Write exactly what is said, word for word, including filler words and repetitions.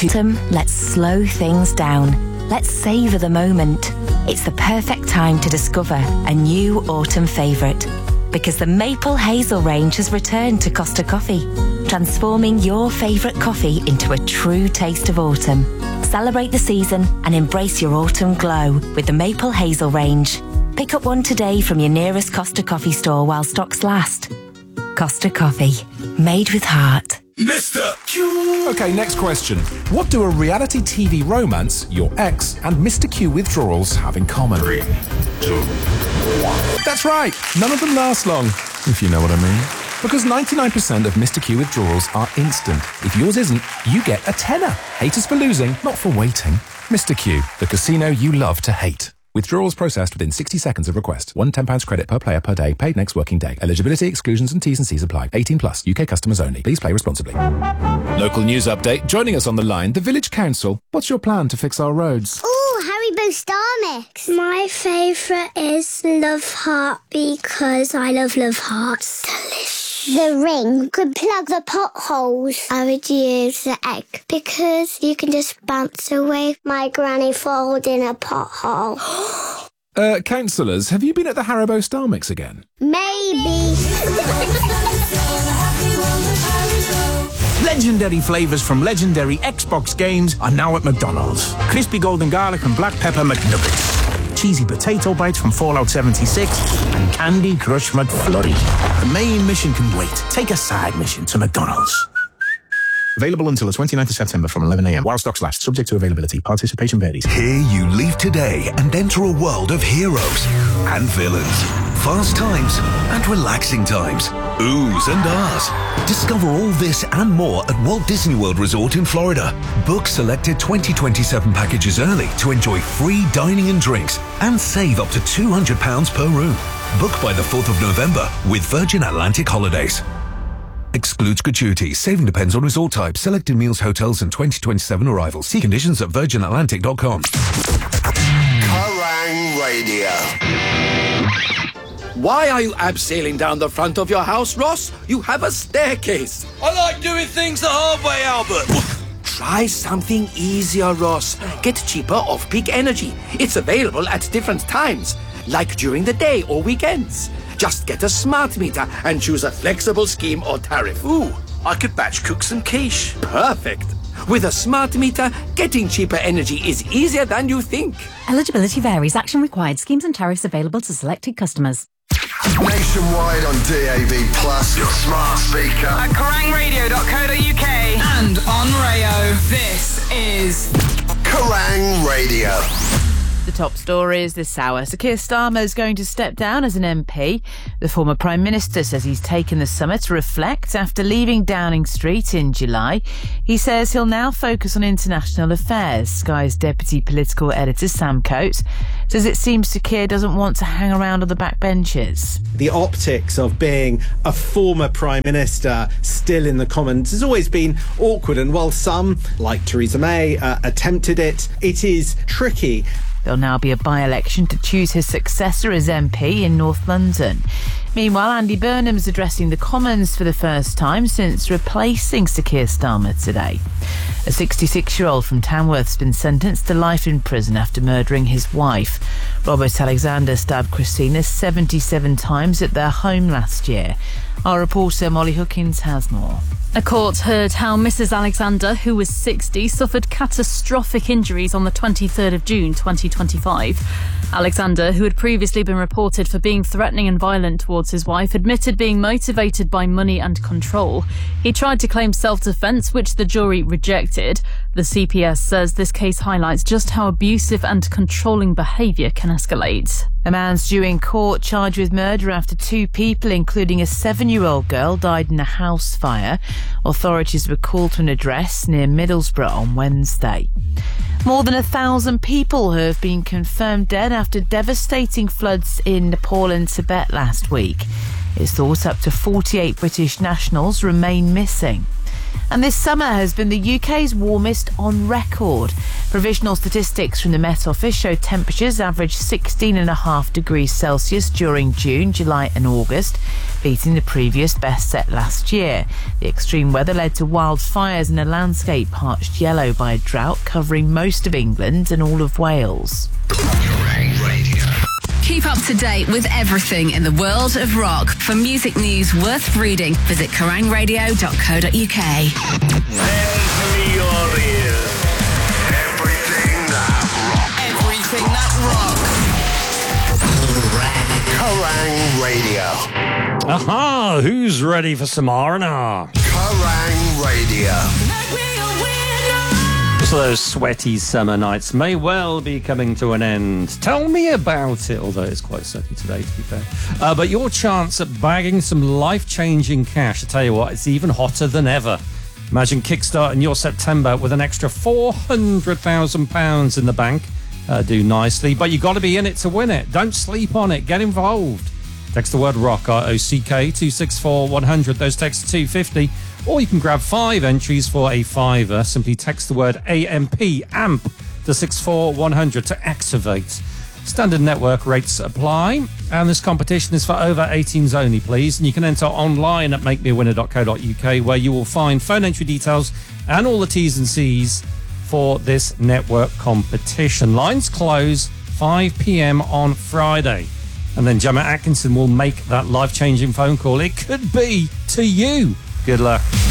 Autumn, let's slow things down. Let's savour the moment. It's the perfect time to discover a new autumn favourite. Because the Maple Hazel range has returned to Costa Coffee, transforming your favourite coffee into a true taste of autumn. Celebrate the season and embrace your autumn glow with the Maple Hazel range. Pick up one today from your nearest Costa Coffee store while stocks last. Costa Coffee, made with heart. Mister Q. Okay, next question. What do a reality T V romance, your ex, and Mister Q withdrawals have in common? Three, two, one. That's right. None of them last long, if you know what I mean. Because ninety-nine percent of Mister Q withdrawals are instant. If yours isn't, you get a tenner. Haters for losing, not for waiting. Mister Q, the casino you love to hate. Withdrawals processed within sixty seconds of request. One ten pounds credit per player per day, paid next working day. Eligibility, exclusions and T's and C's apply. eighteen plus, U K customers only. Please play responsibly. Local news update. Joining us on the line, the Village Council. What's your plan to fix our roads? Ooh, Haribo Star Mix. My favourite is Love Heart because I love Love Hearts. Delicious. The ring could plug the potholes. I would use the egg because you can just bounce away my granny falls in a pothole. uh, councillors, have you been at the Haribo Star Mix again? Maybe. Legendary flavours from legendary Xbox games are now at McDonald's. Crispy golden garlic and black pepper McNuggets. Cheesy potato bites from Fallout seventy-six and Candy Crush McFlurry. The main mission can wait. Take a side mission to McDonald's. Available until the twenty-ninth of September from eleven a.m. while stocks last. Subject to availability. Participation varies. Here you leave today and enter a world of heroes and villains. Fast times and relaxing times. Oohs and ahs. Discover all this and more at Walt Disney World Resort in Florida. Book selected twenty twenty-seven packages early to enjoy free dining and drinks and save up to two hundred pounds per room. Book by the fourth of November with Virgin Atlantic Holidays. Excludes gratuities. Saving depends on resort type, selected meals, hotels and twenty twenty-seven arrivals. See conditions at virgin atlantic dot com. Kerrang Radio. Why are you abseiling down the front of your house, Ross? You have a staircase. I like doing things the hard way, Albert. Try something easier, Ross. Get cheaper off-peak energy. It's available at different times, like during the day or weekends. Just get a smart meter and choose a flexible scheme or tariff. Ooh, I could batch cook some quiche. Perfect. With a smart meter, getting cheaper energy is easier than you think. Eligibility varies. Action required. Schemes and tariffs available to selected customers. Nationwide on D A B Plus, your smart speaker. At kerrang radio dot co dot uk and on Rayo. This is Kerrang Radio. The top stories this hour. Sir Keir Starmer is going to step down as an M P. The former Prime Minister says he's taken the summer to reflect after leaving Downing Street in July. He says he'll now focus on international affairs. Sky's deputy political editor Sam Coates says it seems Sir Keir doesn't want to hang around on the backbenches. The optics of being a former Prime Minister still in the Commons has always been awkward, and while some, like Theresa May, uh, attempted it, it is tricky. There'll now be a by-election to choose his successor as M P in North London. Meanwhile, Andy Burnham's addressing the Commons for the first time since replacing Sir Keir Starmer today. A sixty-six-year-old from Tamworth's been sentenced to life in prison after murdering his wife. Robert Alexander stabbed Christina seventy-seven times at their home last year. Our reporter Molly Hookins has more. A court heard how Missus Alexander, who was sixty, suffered catastrophic injuries on the twenty-third of June twenty twenty-five. Alexander, who had previously been reported for being threatening and violent towards his wife, admitted being motivated by money and control. He tried to claim self-defence, which the jury rejected. The C P S says this case highlights just how abusive and controlling behaviour can escalate. A man's due in court charged with murder after two people, including a seven-year-old girl, died in a house fire. Authorities were called to an address near Middlesbrough on Wednesday. More than a thousand people have been confirmed dead after devastating floods in Nepal and Tibet last week. It's thought up to forty-eight British nationals remain missing. And this summer has been the U K's warmest on record. Provisional statistics from the Met Office show temperatures averaged sixteen point five degrees Celsius during June, July and August, beating the previous best set last year. The extreme weather led to wildfires and a landscape parched yellow by a drought covering most of England and all of Wales. Keep up to date with everything in the world of rock. For music news worth reading, visit kerrang radio dot co dot uk. Everything that Kerrang Radio. Aha! Who's ready for some R and R? Kerrang Radio. So those sweaty summer nights may well be coming to an end. Tell me about it, although it's quite sunny today, to be fair. Uh, but your chance at bagging some life-changing cash, I tell you what, it's even hotter than ever. Imagine kickstarting your September with an extra four hundred thousand pounds in the bank. Uh, do nicely, but you got to be in it to win it. Don't sleep on it. Get involved. Text the word ROCK, R O C K, two six four one hundred. Those texts two fifty. Or you can grab five entries for a fiver. Simply text the word A M P, AMP, to six four one hundred to activate. Standard network rates apply. And this competition is for over eighteens only, please. And you can enter online at make me a winner dot co dot uk, where you will find phone entry details and all the T's and C's for this network competition. Lines close five p.m. on Friday. And then Gemma Atkinson will make that life-changing phone call. It could be to you. Good luck.